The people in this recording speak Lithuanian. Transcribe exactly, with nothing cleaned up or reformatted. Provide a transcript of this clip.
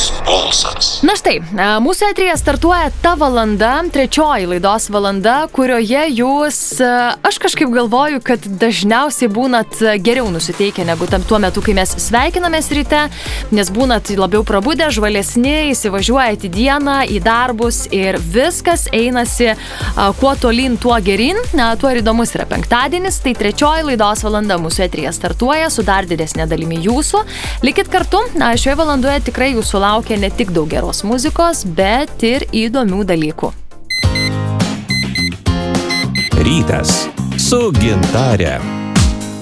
Na štai, mūsų eteryje startuoja ta valanda, trečioji laidos valanda, kurioje jūs, aš kažkaip galvoju, kad dažniausiai būnat geriau nusiteikę negu tam tuo metu, kai mes sveikinamės ryte, nes būnat labiau prabudę, žvalesni, įsivažiuojat į dieną, į darbus ir viskas einasi kuo tolyn, tuo gerin, na, tuo ir įdomus yra penktadienis, tai trečioji laidos valanda mūsų eteryje startuoja su dar didesnė dalimi jūsų. Likit kartu, na, šioje valandoje tikrai jūsų laukia ne tik daug geros muzikos, bet ir įdomių dalykų. Rytas su Gintare.